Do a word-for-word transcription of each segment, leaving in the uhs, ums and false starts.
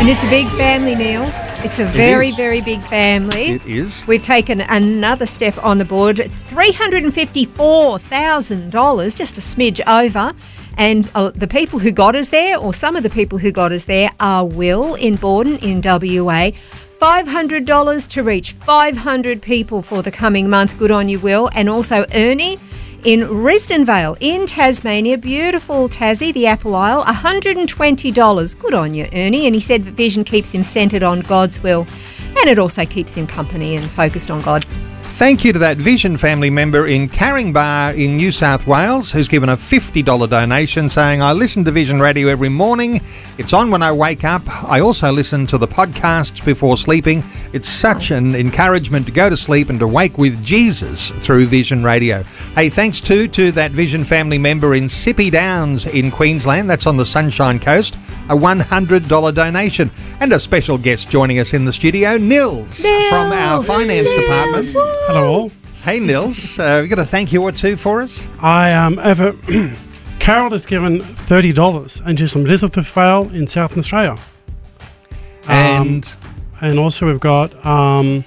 it's a big family, Neil. It's a very, very big family. It is. We've taken another step on the board. three hundred fifty-four thousand dollars, just a smidge over. And uh, the people who got us there, or some of the people who got us there, are Will in Borden in W A. five hundred dollars to reach five hundred people for the coming month. Good on you, Will. And also Ernie in Risdon Vale in Tasmania. Beautiful Tassie, the Apple Isle. one hundred twenty dollars. Good on you, Ernie. And he said that vision keeps him centred on God's will, and it also keeps him company and focused on God. Thank you to that Vision family member in Caringbah in New South Wales who's given a fifty dollars donation saying, I listen to Vision Radio every morning. It's on when I wake up. I also listen to the podcasts before sleeping. It's such an encouragement to go to sleep and to wake with Jesus through Vision Radio. Hey, thanks too to that Vision family member in Sippy Downs in Queensland. That's on the Sunshine Coast. A one hundred dollars donation. And a special guest joining us in the studio, Nils, Nils from our finance Nils, department. woo. Hello all. Hey Nils, uh, you got a thank you or two for us? I um over Carol has given thirty dollars and just from Elizabeth Vale in South Australia. And um, and also we've got um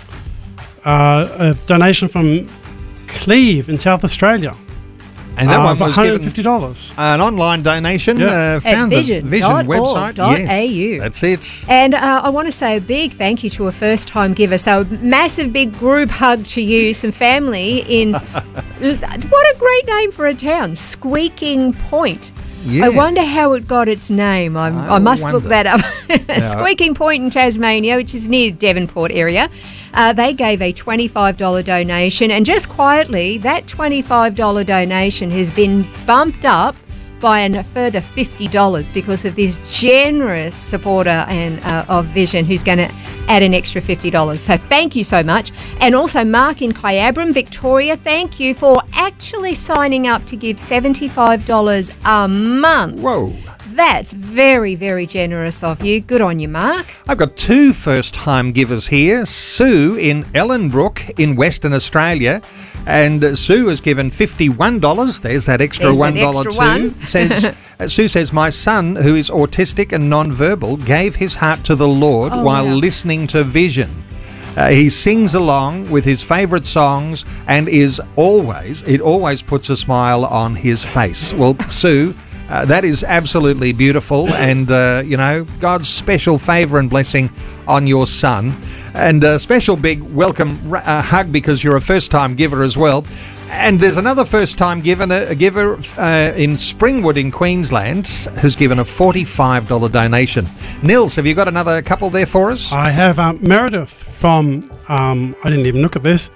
uh, a donation from Cleve in South Australia. and that uh, one for was one hundred given fifty dollars. an online donation. Yeah. Uh, At found the vision Vision dot org website. dot Yes, A U. that's it. And uh, I want to say a big thank you to a first-time giver. So a massive big group hug to you, some family in, what a great name for a town, Squeaking Point. Yeah. I wonder how it got its name. I'm, I I must wonder. look that up. Yeah. Squeaking Point in Tasmania, which is near Devonport area. Uh, they gave a twenty-five dollars donation, and just quietly, that twenty-five dollars donation has been bumped up by a further fifty dollars because of this generous supporter and uh, of Vision who's going to add an extra fifty dollars. So thank you so much. And also Mark in Clayabram, Victoria, thank you for actually signing up to give seventy-five dollars a month. Whoa. That's very, very generous of you. Good on you, Mark. I've got two first-time givers here. Sue in Ellenbrook in Western Australia. And uh, Sue has given fifty-one dollars. There's that extra There's that one dollar extra too. one. Says, uh, Sue says, my son, who is autistic and non-verbal, gave his heart to the Lord Oh, while wow. listening to Vision. Uh, he sings along with his favourite songs and is always, it always puts a smile on his face. Well, Sue, uh, that is absolutely beautiful, and, uh, you know, God's special favour and blessing on your son. And a special big welcome uh, hug because you're a first-time giver as well. And there's another first-time giver, a giver uh, in Springwood in Queensland who's given a forty-five dollars donation. Nils, have you got another couple there for us? I have um, Meredith from um I didn't even look at this.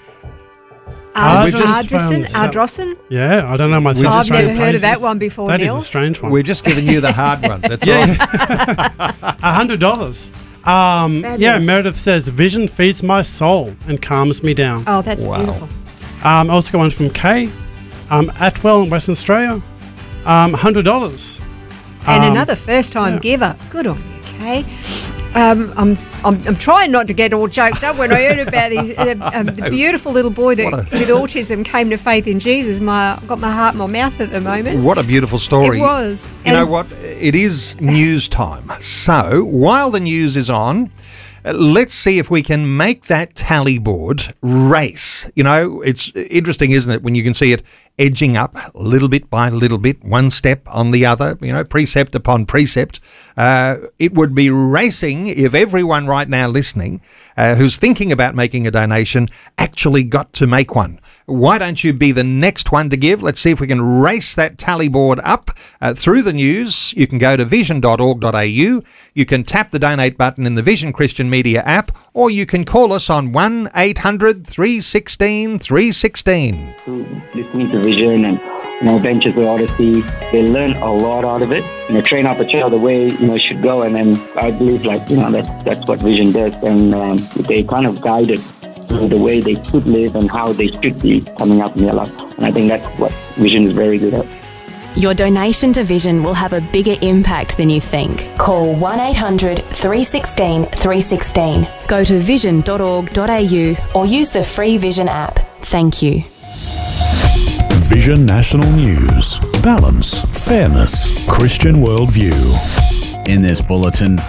Uh, we just Ardrossan, found- Ardrossan? Yeah, I don't know my We I've just never found heard of that places. one before, That is Neil. a strange one. We're just giving you the hard ones. That's all. Yeah, a hundred dollars. Um, yeah, Fabulous. Meredith says, Vision feeds my soul and calms me down. Oh, that's Wow. beautiful. Um, also got one from Kay, um, Atwell in Western Australia, um, one hundred dollars. And Um, another first-time yeah. giver. Good on you, Kay. Um, I'm, I'm I'm trying not to get all choked up when I heard about these, uh, um, the beautiful little boy that What a- with autism came to faith in Jesus. My I've got my heart in my mouth at the moment. What a beautiful story. It was. You And- know what? It is news time. So while the news is on, uh, let's see if we can make that tally board race. You know, it's interesting, isn't it, when you can see it edging up little bit by little bit, one step on the other, you know, precept upon precept. Uh, it would be racing if everyone right now listening uh, who's thinking about making a donation actually got to make one. Why don't you be the next one to give? Let's see if we can race that tally board up uh, through the news. You can go to vision dot org dot a u. You can tap the donate button in the Vision Christian Media app, or you can call us on one eight hundred three one six three one six. Listening to Vision and, you know, Adventures with Odyssey, they learn a lot out of it. You know, train up a child the way, you know, it should go. And then I believe, like, you know, that's, that's what Vision does. And um, they kind of guide it to the way they should live and how they should be coming up in their life. And I think that's what Vision is very good at. Your donation to Vision will have a bigger impact than you think. Call one eight hundred three one six three one six. Go to vision dot org dot a u or use the free Vision app. Thank you. Vision National News. Balance, fairness, Christian worldview. In this bulletin,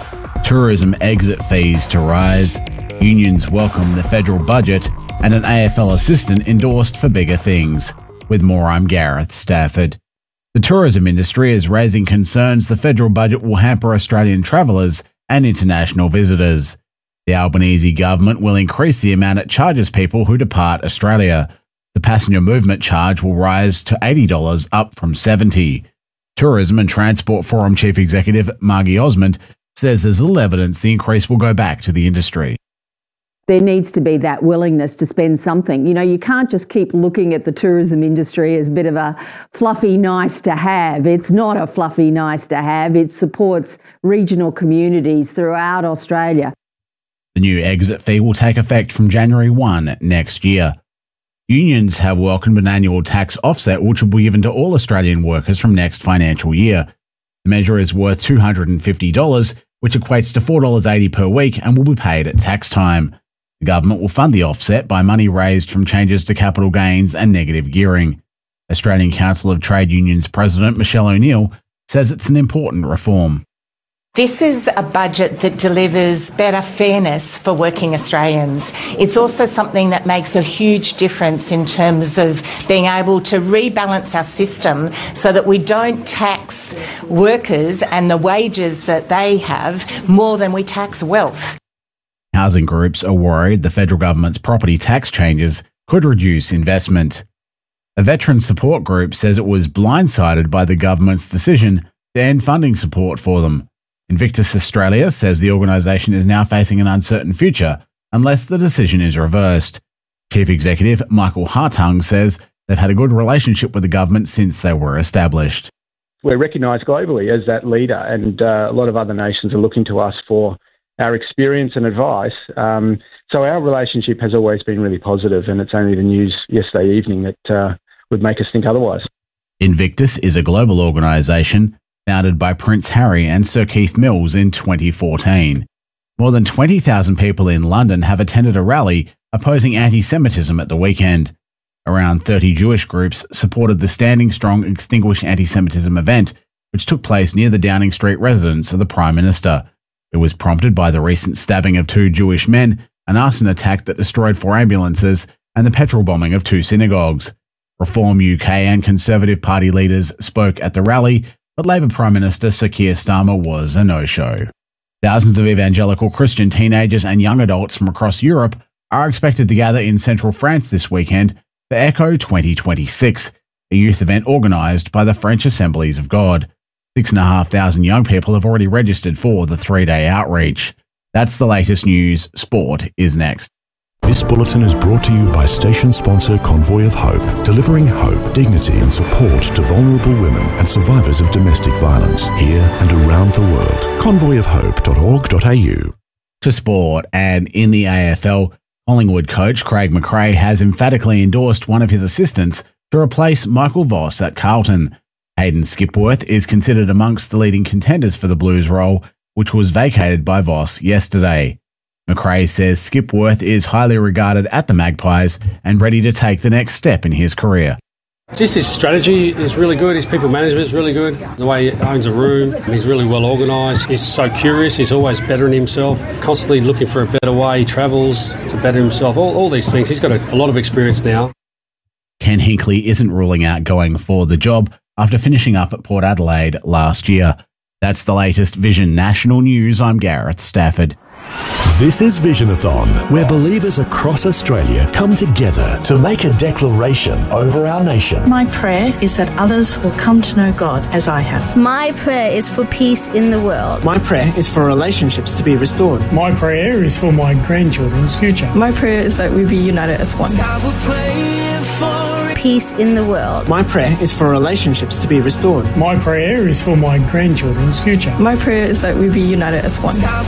tourism exit fees to rise, unions welcome the federal budget, and an A F L assistant endorsed for bigger things. With more, I'm Gareth Stafford. The tourism industry is raising concerns the federal budget will hamper Australian travellers and international visitors. The Albanese government will increase the amount it charges people who depart Australia. The passenger movement charge will rise to eighty dollars, up from seventy dollars. Tourism and Transport Forum Chief Executive Margie Osmond says there's little evidence the increase will go back to the industry. There needs to be that willingness to spend something. You know, you can't just keep looking at the tourism industry as a bit of a fluffy nice to have. It's not a fluffy nice to have. It supports regional communities throughout Australia. The new exit fee will take effect from January first next year. Unions have welcomed an annual tax offset which will be given to all Australian workers from next financial year. The measure is worth two hundred fifty dollars, which equates to four dollars eighty per week and will be paid at tax time. The government will fund the offset by money raised from changes to capital gains and negative gearing. Australian Council of Trade Unions President Michelle O'Neill says it's an important reform. This is a budget that delivers better fairness for working Australians. It's also something that makes a huge difference in terms of being able to rebalance our system so that we don't tax workers and the wages that they have more than we tax wealth. Housing groups are worried the federal government's property tax changes could reduce investment. A veteran support group says it was blindsided by the government's decision to end funding support for them. Invictus Australia says the organisation is now facing an uncertain future unless the decision is reversed. Chief Executive Michael Hartung says they've had a good relationship with the government since they were established. We're recognised globally as that leader, and uh, a lot of other nations are looking to us for our experience and advice. Um, so our relationship has always been really positive, and it's only the news yesterday evening that uh, would make us think otherwise. Invictus is a global organisation founded by Prince Harry and Sir Keith Mills in twenty fourteen. More than twenty thousand people in London have attended a rally opposing anti-Semitism at the weekend. Around thirty Jewish groups supported the Standing Strong Extinguish Anti-Semitism event, which took place near the Downing Street residence of the Prime Minister. It was prompted by the recent stabbing of two Jewish men, an arson attack that destroyed four ambulances, and the petrol bombing of two synagogues. Reform U K and Conservative Party leaders spoke at the rally, but Labor Prime Minister Sir Keir Starmer was a no-show. Thousands of evangelical Christian teenagers and young adults from across Europe are expected to gather in central France this weekend for Echo twenty twenty-six, a youth event organised by the French Assemblies of God. Six and a half thousand young people have already registered for the three-day outreach. That's the latest news. Sport is next. This bulletin is brought to you by station sponsor Convoy of Hope, delivering hope, dignity and support to vulnerable women and survivors of domestic violence here and around the world. convoy of hope dot org dot a u. To sport, and in the A F L, Collingwood coach Craig McRae has emphatically endorsed one of his assistants to replace Michael Voss at Carlton. Hayden Skipworth is considered amongst the leading contenders for the Blues role, which was vacated by Voss yesterday. McRae says Skipworth is highly regarded at the Magpies and ready to take the next step in his career. Just his strategy is really good, his people management is really good, the way he owns a room, he's really well organised, he's so curious, he's always bettering himself, constantly looking for a better way, he travels to better himself, all, all these things. He's got a, a lot of experience now. Ken Hinkley isn't ruling out going for the job after finishing up at Port Adelaide last year. That's the latest Vision National News. I'm Gareth Stafford. This is Visionathon, where believers across Australia come together to make a declaration over our nation. My prayer is that others will come to know God as I have. My prayer is for peace in the world. My prayer is for relationships to be restored. My prayer is for my grandchildren's future. My prayer is that we be united as one. Peace in the world. My prayer is for relationships to be restored. My prayer is for my grandchildren's future. My prayer is that we be united as one.